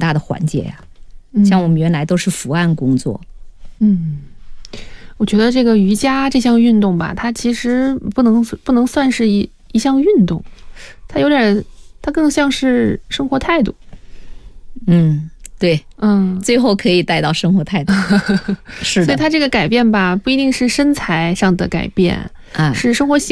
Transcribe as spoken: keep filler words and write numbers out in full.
大的缓解呀、啊。像我们原来都是伏案工作。 嗯，我觉得这个瑜伽这项运动吧，它其实不能不能算是一一项运动，它有点，它更像是生活态度。 嗯，对， 嗯， 最后可以带到生活态度。是的， 所以它这个改变吧，不一定是身材上的改变， 啊， 是生活习